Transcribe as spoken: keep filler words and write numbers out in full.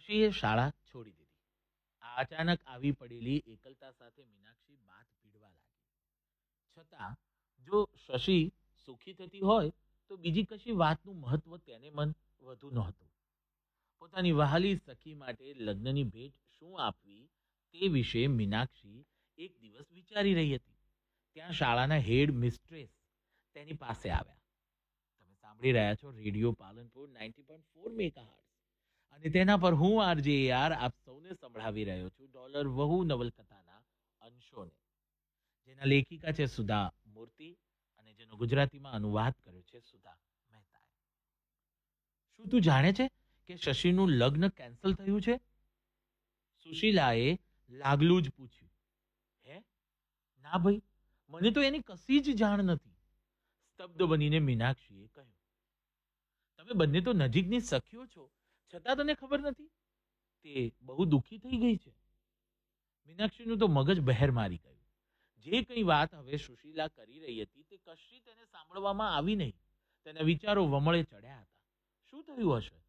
શશીએ શાળા છોડી દીધી. આ અચાનક આવી પડેલી એકલતા સાથે મીનાક્ષી બાથ ભીડવા લાગી. છતાં જો શશી સુખી થતી હોય તો બીજી કશી વાતનું મહત્વ તેને મન વધુ નહોતું. પોતાની વહાલી સખી માટે લગ્નની ભેટ શું આપવી તે વિશે મીનાક્ષી એક દિવસ વિચારી રહી હતી. ત્યાં શાળાના હેડ મિસ્ટ્રેસ તેની પાસે આવ્યા. તમે સાંભળી રહ્યા છો radio Palanpur ninety point four megahertz અને તેના પર હું આરજે યાર આપ સૌને સંભળાવી રહ્યો છું ડોલર વહુ નવલકથાના અંશોને, જેના લેખિકા છે સુધા મૂર્તિ અને જેનો ગુજરાતીમાં અનુવાદ કર્યો છે સુધા મહેતાએ. શું તું જાણે છે કે શશીનું લગ્ન કેન્સલ થયું છે? સુશીલાએ લાગલું જ પૂછ્યું. હે? ના ભાઈ, મને તો એની કશી જ જાણ નથી. સ્તબ્ધ બનીને મીનાક્ષીએ કહ્યું. તમે બંને તો નજીકની સખીઓ છો, છતાં તને ખબર નથી? તે બહુ દુઃખી થઈ ગઈ છે. મીનાક્ષીનું તો મગજ બહેર મારી ગયું. જે કંઈ વાત હવે સુશીલા કરી રહી હતી તે કશી તેને સાંભળવામાં આવી નહીં. તેના વિચારો વમળે ચડ્યા હતા. શું થયું હશે?